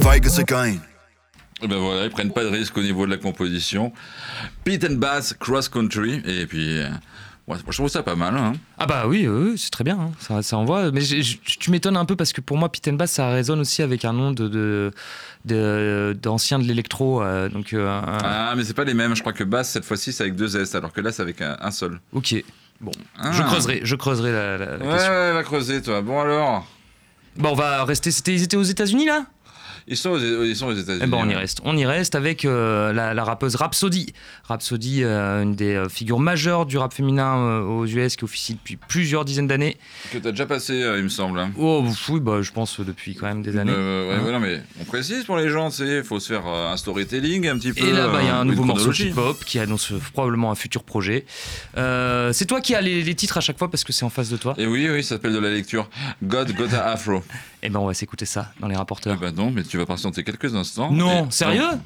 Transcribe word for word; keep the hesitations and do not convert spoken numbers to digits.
Vegas again. Et ben voilà, ils prennent pas de risque au niveau de la composition. Pete and Bass Cross Country, et puis euh, ouais, je trouve ça pas mal. Hein. Ah bah oui, oui, c'est très bien, hein. ça, ça envoie. Mais j'ai, j'ai, tu m'étonnes un peu parce que pour moi, Pete and Bass, ça résonne aussi avec un nom de, de, de d'ancien de l'électro. Euh, donc euh, un... Ah mais c'est pas les mêmes. Je crois que Bass cette fois-ci c'est avec deux S, alors que là c'est avec un, un seul. Ok, bon, ah. je creuserai, je creuserai la, la, la ouais, question. Ouais, va creuser toi. Bon alors. Bon, on va rester. C'était, ils étaient aux États-Unis là. Ils sont, aux, ils sont aux États-Unis. Eh ben on y ouais. reste. On y reste avec euh, la, la rappeuse Rhapsody. Rhapsody, euh, une des euh, figures majeures du rap féminin euh, aux U S qui officie depuis plusieurs dizaines d'années. Que t'as déjà passé, euh, il me semble. Hein. Oh oui, bah je pense depuis quand même des années. Euh, ouais, hein. ouais, non, mais on précise pour les gens, tu sais, il faut se faire euh, un storytelling un petit peu. Et là, bah, il y a un euh, nouveau une morceau chronologie. hip-hop qui annonce probablement un futur projet. Euh, c'est toi qui as les, les titres à chaque fois parce que c'est en face de toi. Et oui, oui, ça s'appelle de la lecture. God Gotta Afro. Et ben on va s'écouter ça dans les rapporteurs. Eh ben non, mais tu vas patienter quelques instants. Non, Et- sérieux ?